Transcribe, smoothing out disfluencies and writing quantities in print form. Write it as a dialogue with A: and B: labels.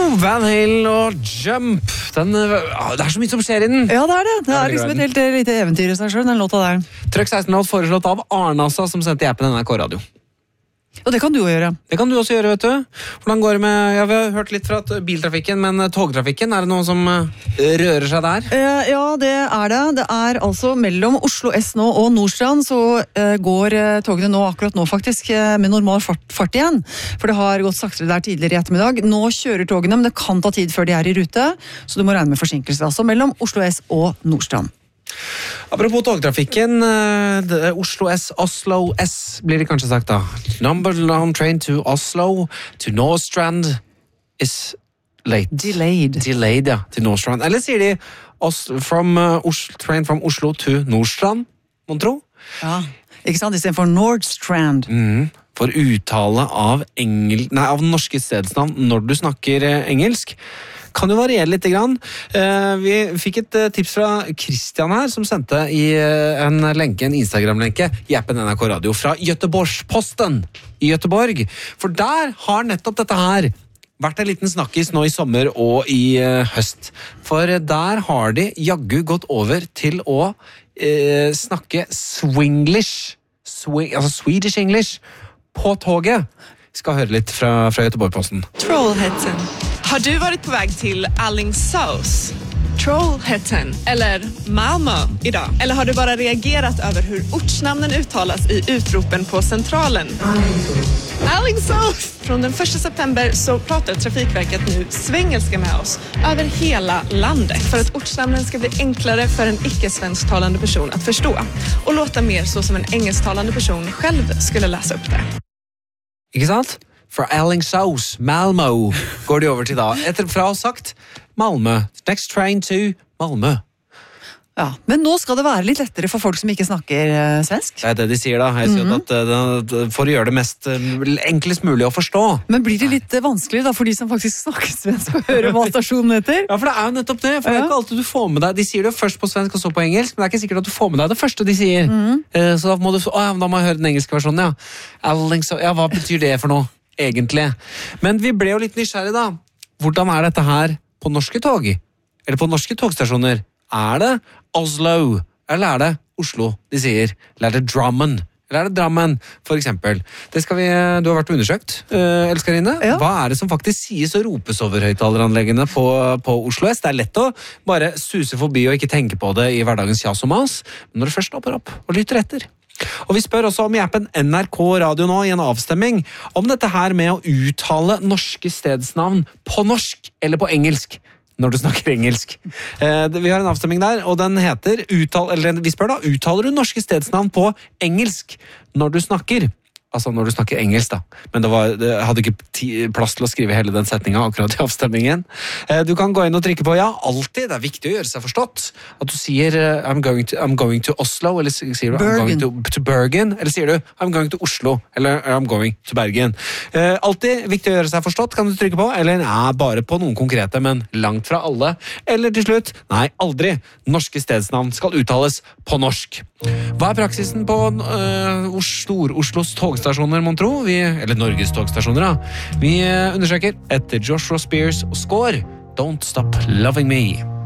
A: Van Halen og Jump. Det er så mye som skjer i den.
B: Ja, det er det. Det er liksom et helt lite eventyr i seg selv, den låta der.
A: Trøkk 16-låt foreslått av Arnasa, som sendte i appen NRK Radio.
B: Og det kan du jo gjøre.
A: Det kan du også gjøre, vet du. Hvordan går det med, ja, vi har hørt litt fra biltrafikken, men togtrafikken, er det noe som rører seg der?
B: Ja, det er det. Det er altså mellom Oslo S nå og Nordstrand, så går togene nå, akkurat nå faktisk, med normal fart igjen. For det har gått saktere der tidligere i ettermiddag. Nå kjører togene, men det kan ta tid før de er i rute, så du må regne med forsinkelser, altså mellom Oslo S og Nordstrand.
A: Apropos togtrafikken, Oslo S blir det kanskje sagt da. Numberland train to Oslo to Nordstrand is late.
B: Delayed,
A: ja, til Nordstrand. Eller sier de train from Oslo to Nordstrand, må tro?
B: Ja, ikke sant? I stedet for Nordstrand.
A: For uttale av norske stedsnavn når du snakker engelsk kan jo variere litt grann. Vi fikk et tips fra Christian her, som sendte i en Instagram-lenke i appen NRK Radio fra Göteborgs-Posten i Göteborg. For der har nettopp dette her vært en liten snakkis nå i sommer og i høst. For der har de jaggu gått over til å snakke swinglish, altså Swedish English, på toget. Vi skal høre litt fra Göteborgs-Posten.
C: Trollhättan. Har du varit på väg till Alingsås, Trollhättan eller Malmö idag? Eller har du bara reagerat över hur ortsnamnen uttalas i utropen på centralen? Alingsås! Från den 1 september så pratar Trafikverket nu svengelska med oss över hela landet för att ortsnamnen ska bli enklare för en icke-svensktalande person att förstå och låta mer så som en engelsktalande person själv skulle läsa upp det.
A: Ikke sant? Fra Alingsås, Malmö, går de over til da. Fra å ha sagt Malmö. Next train to Malmö.
B: Ja, men nå skal det være litt lettere for folk som ikke snakker svensk.
A: Det er det de sier da. Jeg sier at for å gjøre det mest enklest mulig å forstå.
B: Men blir det litt vanskelig da, for de som faktisk snakker svensk og hører hva stasjonen heter?
A: Ja, for det er jo nettopp det. For det er ikke alltid du får med deg. De sier det jo først på svensk og så på engelsk, men det er ikke sikkert at du får med deg det første de sier. Så da må jeg høre den engelske versjonen, ja. Alingsås, ja, hva betyr det for noe? Egentlig. Men vi ble jo litt nysgjerrig da. Hvordan er dette her på norske tog? Eller på norske togstasjoner? Er det Oslo? Eller er det Oslo, de sier? Eller er det Drammen? Eller er det Drammen, for eksempel? Det skal du har vært undersøkt, elskerinne. Ja. Hva er det som faktisk sies og ropes over høyttaleranleggene på Oslo S? Det er lett å bare suse forbi og ikke tenke på det i hverdagens jas og mas, men når du først stopper opp og lytter etter. Og vi spør også om i appen NRK Radio nå i en avstemming om dette her med å uttale norske stedsnavn på norsk eller på engelsk når du snakker engelsk. Vi har en avstemming der, og den heter vi spør da, uttaler du norske stedsnavn på engelsk når du snakker? Altså når du snakker engelsk da. Men det hadde ikke plass til å skrive hele den setningen akkurat i avstemmingen. Du kan gå inn og trykke på ja, alltid. Det er viktig å gjøre seg forstått. At du sier I'm going to Oslo, eller sier du I'm going to Bergen, eller sier du I'm going to Oslo, eller I'm going to Bergen. Alltid viktig å gjøre seg forstått, kan du trykke på, eller bare på noen konkrete, men langt fra alle. Eller til slutt, nei, aldri. Norske stedsnavn skal uttales på norsk. Hva er praksisen på Oslos togstasjoner, mon tro? Eller Norges togstasjoner, da. Vi undersøker etter Joshua Spears og Score, Don't Stop Loving Me.